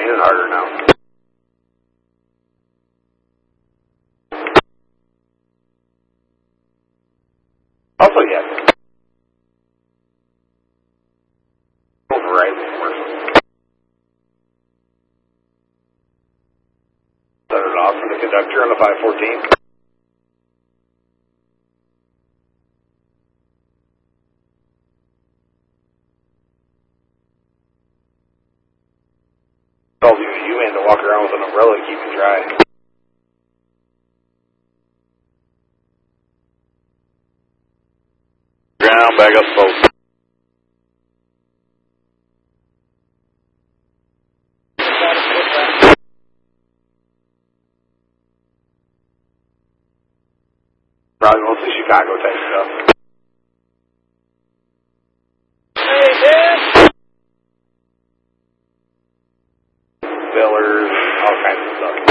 raining harder now. Also, yes. Verizon commercial. Set it off for the conductor on the 514. Told you had to walk around with an umbrella to keep it dry. Ground, back up boat. Probably mostly Chicago type stuff. Hey, man! Fillers, all kinds of stuff.